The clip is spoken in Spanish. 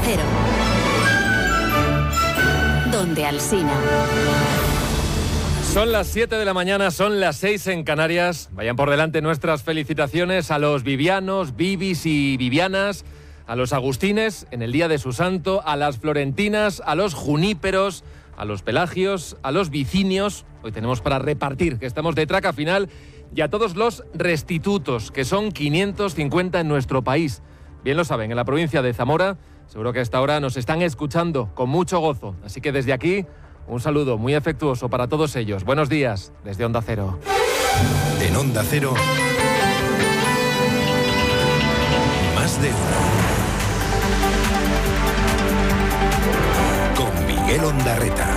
Cero. Donde Alsina. Son las 7 de la mañana, son las 6 en Canarias. Vayan por delante nuestras felicitaciones a los vivianos, vivis y vivianas, a los agustines en el día de su santo, a las florentinas, a los juníperos, a los pelagios, a los vicinios. Hoy tenemos para repartir, que estamos de traca final, y a todos los restitutos, que son 550 en nuestro país. Bien lo saben, en la provincia de Zamora, seguro que a esta hora nos están escuchando con mucho gozo. Así que desde aquí, un saludo muy afectuoso para todos ellos. Buenos días, desde Onda Cero. En Onda Cero, Más de uno. Con Miguel Ondarreta.